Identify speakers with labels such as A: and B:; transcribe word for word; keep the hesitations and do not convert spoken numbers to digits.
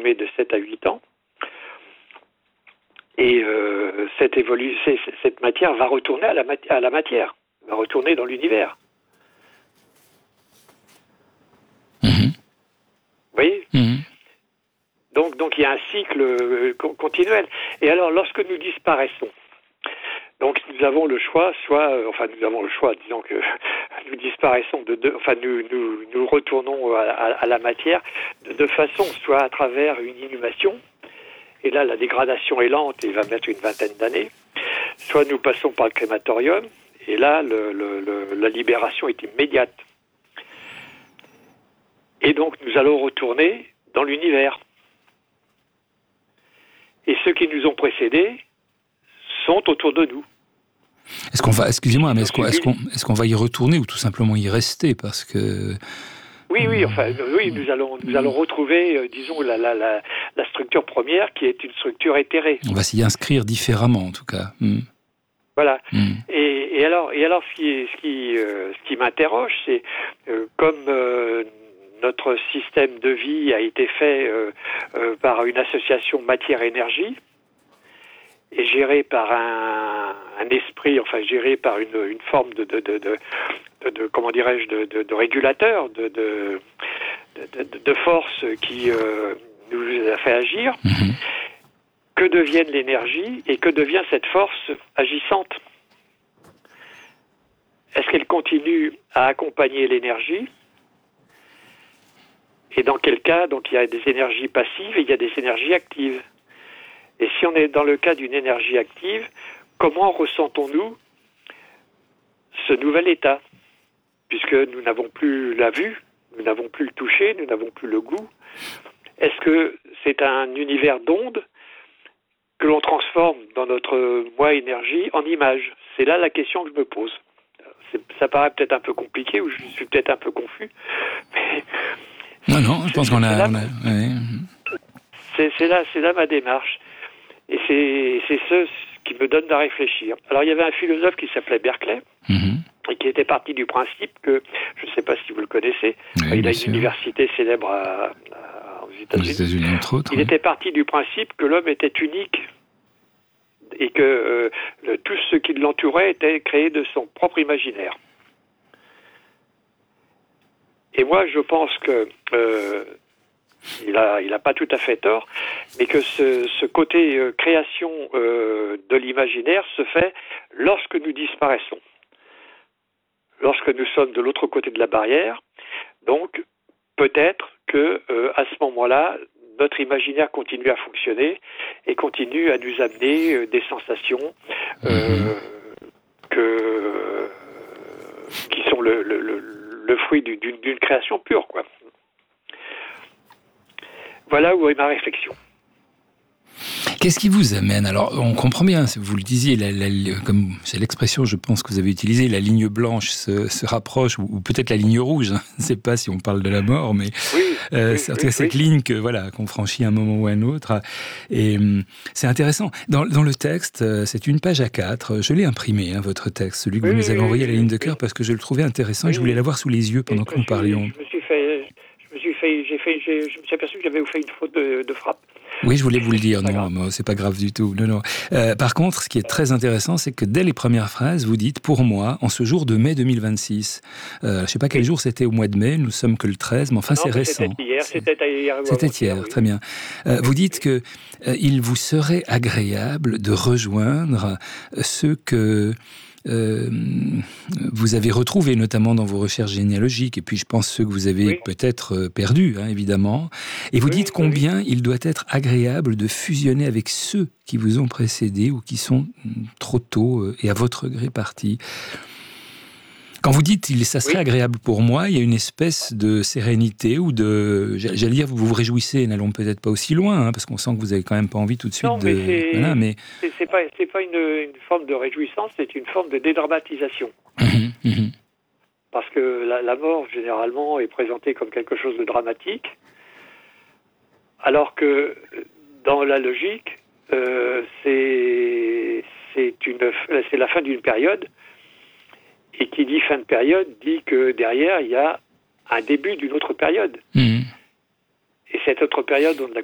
A: comprimé de sept à huit ans. Et euh, cette, évolu- cette matière va retourner à la, mat- à la matière, va retourner dans l'univers.
B: Mmh.
A: Vous voyez ?
B: Mmh.
A: Donc, donc il y a un cycle euh, continuel. Et alors, lorsque nous disparaissons, donc nous avons le choix, soit, euh, enfin nous avons le choix, disons que nous disparaissons de deux, enfin nous, nous, nous retournons à, à, à la matière de deux façons, soit à travers une inhumation, et là la dégradation est lente et va mettre une vingtaine d'années, soit nous passons par le crématorium, et là le, le, le, la libération est immédiate. Et donc nous allons retourner dans l'univers. Et ceux qui nous ont précédés sont autour de nous.
B: Est-ce qu'on va, excusez-moi, mais est-ce qu'on, est-ce qu'on, est-ce qu'on va y retourner ou tout simplement y rester parce que...
A: Oui, oui, enfin, oui, nous allons, nous allons retrouver, euh, disons, la, la, la, la structure première qui est une structure éthérée.
B: On va s'y inscrire différemment, en tout cas. Mmh.
A: Voilà.
B: Mmh.
A: Et, et alors, et alors, ce qui, ce qui, euh, ce qui m'interroge, c'est euh, comme euh, notre système de vie a été fait euh, euh, par une association matière-énergie, est géré par un, un esprit, enfin géré par une, une forme de, de, de, de, de, de comment dirais-je, de, de, de régulateur, de, de, de, de, de force qui euh, nous a fait agir. Mmh. Que devienne l'énergie et que devient cette force agissante ? Est-ce qu'elle continue à accompagner l'énergie ? Et dans quel cas ? Donc il y a des énergies passives et il y a des énergies actives. Et si on est dans le cas d'une énergie active, comment ressentons-nous ce nouvel état ? Puisque nous n'avons plus la vue, nous n'avons plus le toucher, nous n'avons plus le goût. Est-ce que c'est un univers d'ondes que l'on transforme dans notre moi énergie en image ? C'est là la question que je me pose. C'est, ça paraît peut-être un peu compliqué ou je suis peut-être un peu confus. Mais
B: non, non, je pense qu'on a...
A: Là,
B: on a ouais.
A: c'est, c'est, là, c'est là ma démarche. Et c'est, c'est ce qui me donne à réfléchir. Alors, il y avait un philosophe qui s'appelait Berkeley, mmh. et qui était parti du principe que, je ne sais pas si vous le connaissez, oui, il a une sûr. université célèbre à, à, aux États-Unis.
B: Aux États-Unis, entre autres.
A: Il oui. était parti du principe que l'homme était unique et que euh, le, tout ce qui l'entourait était créé de son propre imaginaire. Et moi, je pense que... Euh, Il a, il a pas tout à fait tort, mais que ce, ce côté euh, création euh, de l'imaginaire se fait lorsque nous disparaissons, lorsque nous sommes de l'autre côté de la barrière. Donc, peut-être que euh, à ce moment-là, notre imaginaire continue à fonctionner et continue à nous amener euh, des sensations euh, mm-hmm. que euh, qui sont le, le, le, le fruit d'une, d'une création pure, quoi. Voilà où est ma réflexion.
B: Qu'est-ce qui vous amène ? Alors, on comprend bien, vous le disiez, la, la, comme c'est l'expression, je pense, que vous avez utilisée, la ligne blanche se, se rapproche, ou, ou peut-être la ligne rouge, hein, je ne sais pas si on parle de la mort, mais
A: oui,
B: euh,
A: oui,
B: c'est en tout
A: oui,
B: cas cette
A: oui.
B: ligne que, voilà, qu'on franchit à un moment ou à un autre. Et c'est intéressant. Dans, dans le texte, c'est une page A quatre, je l'ai imprimé, hein, votre texte, celui que oui, vous nous avez oui, envoyé oui, à la ligne de cœur, oui. parce que je le trouvais intéressant oui, et je voulais l'avoir sous les yeux pendant que nous parlions.
A: Je me suis fait... Je me suis fait, j'ai fait, j'ai, je me suis aperçu que j'avais fait une faute de, de frappe.
B: Oui, je voulais vous le dire. Non, non, c'est pas grave du tout. Non, non. Euh, par contre, ce qui est très intéressant, c'est que dès les premières phrases, vous dites, pour moi, en ce jour de mai deux mille vingt-six. Euh, je ne sais pas quel oui. jour c'était au mois de mai. Nous sommes que le treize, mais enfin, non, c'est
A: mais
B: récent.
A: C'était hier.
B: C'est...
A: C'était hier.
B: C'était hier. Oui. Très bien. Euh, vous dites que euh, il vous serait agréable de rejoindre ceux que Euh, vous avez retrouvé notamment dans vos recherches généalogiques, et puis je pense ceux que vous avez oui. peut-être perdus, hein, évidemment. Et vous oui, dites combien oui. il doit être agréable de fusionner avec ceux qui vous ont précédés ou qui sont trop tôt et à votre gré partis. Quand vous dites « ça serait oui. agréable pour moi », il y a une espèce de sérénité ou de... J'allais dire, vous vous réjouissez, n'allons peut-être pas aussi loin, hein, parce qu'on sent que vous n'avez quand même pas envie tout de suite
A: non,
B: de...
A: Mais c'est,
B: voilà, mais...
A: c'est, c'est pas, c'est pas une, une forme de réjouissance, c'est une forme de dédramatisation.
B: Mmh, mmh.
A: Parce que la, la mort, généralement, est présentée comme quelque chose de dramatique, alors que, dans la logique, euh, c'est, c'est, une, c'est la fin d'une période. Et qui dit fin de période dit que derrière, il y a un début d'une autre période. Mmh. Et cette autre période, on ne la